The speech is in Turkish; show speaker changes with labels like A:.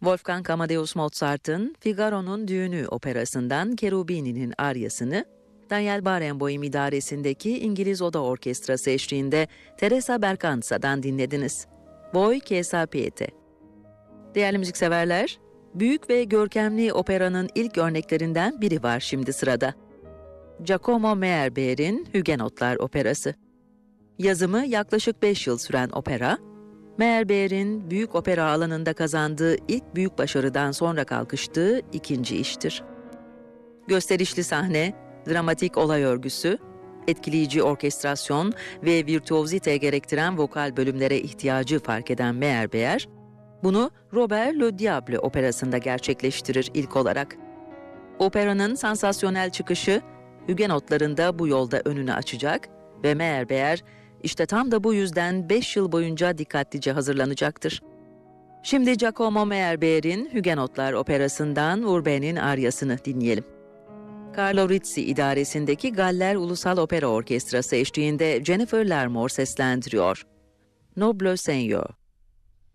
A: Wolfgang Amadeus Mozart'ın Figaro'nun Düğünü operasından Cherubini'nin aryasını, Daniel Barenboim idaresindeki İngiliz Oda Orkestrası eşliğinde Teresa Berganza'dan dinlediniz. Voi che sapete. Değerli müzikseverler, büyük ve görkemli operanın ilk örneklerinden biri var şimdi sırada. Giacomo Meyerbeer'in Hügenotlar Operası. Yazımı yaklaşık 5 yıl süren opera, Meyerbeer'in büyük opera alanında kazandığı ilk büyük başarıdan sonra kalkıştığı ikinci iştir. Gösterişli sahne, dramatik olay örgüsü, etkileyici orkestrasyon ve virtüozite gerektiren vokal bölümlere ihtiyacı fark eden Meyerbeer, bunu Robert Le Diable operasında gerçekleştirir ilk olarak. Operanın sansasyonel çıkışı, Hügenotların da bu yolda önünü açacak ve Meyerbeer, İşte tam da bu yüzden 5 yıl boyunca dikkatlice hazırlanacaktır. Şimdi Giacomo Meyerbeer'in Hügenotlar Operası'ndan Urbain'in aryasını dinleyelim. Carlo Rizzi idaresindeki Galler Ulusal Opera Orkestrası eşliğinde Jennifer Larmore seslendiriyor. Noble Seigneur.